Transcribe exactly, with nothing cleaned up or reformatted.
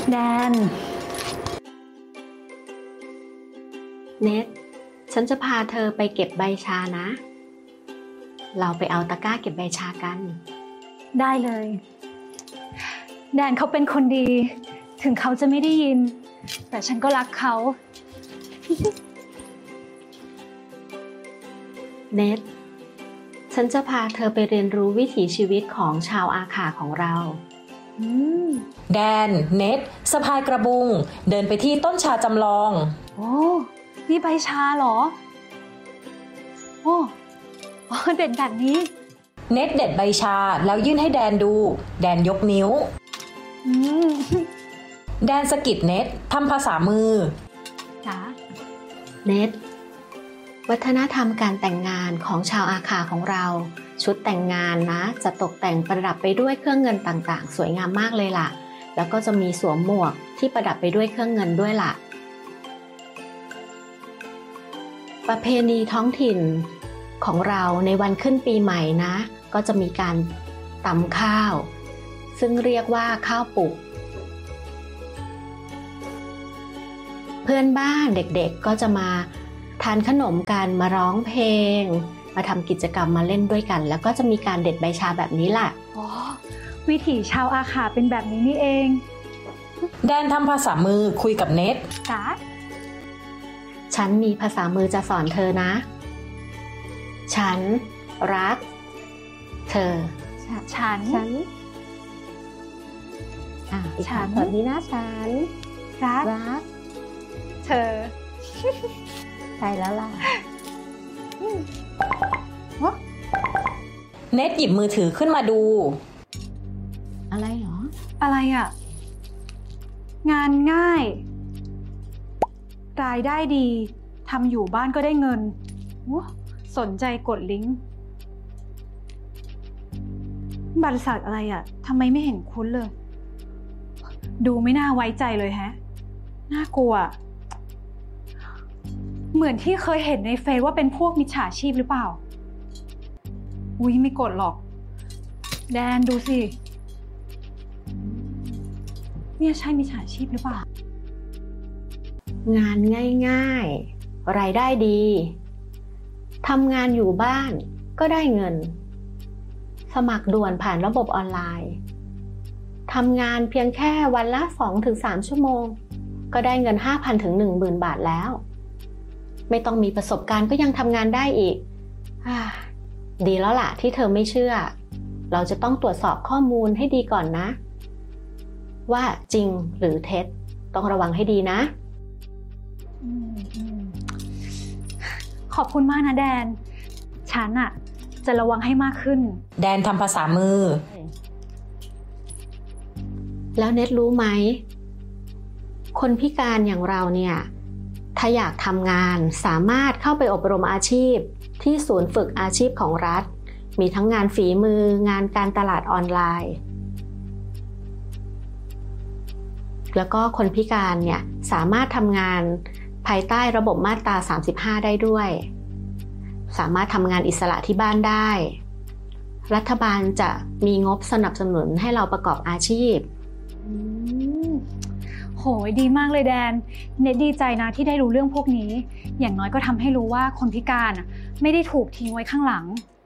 แดนเน็ตฉันจะพาเธอไปเก็บใบชานะเราไปเอาตะกร้าเก็บใบชากันได้เลยแดนเขาเป็นคนดีถึงเขาจะไม่ได้ยินแต่ฉันก็รักเขาเน็ตฉันจะพาเธอไปเรียนรู้วิถีชีวิตของชาวอาขาของเราแดนเน็ตสะพายกระบุงเดินไปที่ต้นชาจำลองโอ้นี่ใบชาเหรอโอ้โอ้เด็ดแบบนี้เน็ตเด็ดใบชาแล้วยื่นให้แดนดูแดนยกนิ้วแดนสะกิดเน็ตทำภาษามือจ้าเน็ตวัฒนธรรมการแต่งงานของชาวอาขาของเราชุดแต่งงานนะจะตกแต่งประดับไปด้วยเครื่องเงินต่างๆสวยงามมากเลยล่ะแล้วก็จะมีสวมหมวกที่ประดับไปด้วยเครื่องเงินด้วยล่ะประเพณีท้องถิ่นของเราในวันขึ้นปีใหม่นะก็จะมีการตำข้าวซึ่งเรียกว่าข้าวปุกเพื่อนบ้านเด็กๆก็จะมาทานขนมกันมาร้องเพลงมาทำกิจกรรมมาเล่นด้วยกันแล้วก็จะมีการเด็ดใบชาแบบนี้แหละอ๋อวิถีชาวอาขาเป็นแบบนี้นี่เองแดนทำภาษามือคุยกับเน็ตจ้าฉันมีภาษามือจะสอนเธอนะฉันรักเธอฉันฉันอ่ะอีกครั้งแบบนี้นะฉันรักรักเธอใช่แล้วล่ะเน็ตหยิบมือถือขึ้นมาดูอะไรหรออะไรอ่ะงานง่ายรายได้ดีทำอยู่บ้านก็ได้เงินสนใจกดลิงก์บริษัทอะไรอ่ะทำไมไม่เห็นคุ้นเลยดูไม่น่าไว้ใจเลยแฮะน่ากลัวเหมือนที่เคยเห็นในเฟซว่าเป็นพวกมิจฉาชีพหรือเปล่าอุ๊ยไม่กดหรอกแดนดูสิเนี่ยใช่มิจฉาชีพหรือเปล่างานง่ายๆรายได้ดีทำงานอยู่บ้านก็ได้เงินสมัครด่วนผ่านระบบออนไลน์ทำงานเพียงแค่วันละ สองถึงสาม ชั่วโมงก็ได้เงิน ห้าพัน ถึง หนึ่งหมื่น บาทแล้วไม่ต้องมีประสบการณ์ก็ยังทำงานได้อีกดีแล้วล่ะที่เธอไม่เชื่อเราจะต้องตรวจสอบข้อมูลให้ดีก่อนนะว่าจริงหรือเท็จต้องระวังให้ดีนะขอบคุณมากนะแดนฉันอะจะระวังให้มากขึ้นแดนทำภาษามือแล้วเน็ตรู้ไหมคนพิการอย่างเราเนี่ยถ้าอยากทำงานสามารถเข้าไปอบรมอาชีพที่ศูนย์ฝึกอาชีพของรัฐมีทั้งงานฝีมืองานการตลาดออนไลน์แล้วก็คนพิการเนี่ยสามารถทำงานภายใต้ระบบมาตราสามสิบห้าได้ด้วยสามารถทำงานอิสระที่บ้านได้รัฐบาลจะมีงบสนับสนุนให้เราประกอบอาชีพโหยดีมากเลยแดนเน็ตดีใจนะที่ได้รู้เรื่องพวกนี้อย่างน้อยก็ทำให้รู้ว่าคนพิการไม่ได้ถูกทิ้งไว้ข้างหลัง